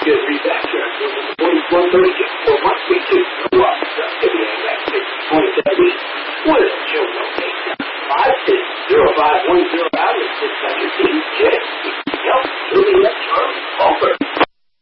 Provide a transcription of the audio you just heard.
Good, read that here. 130, well, once we just go up,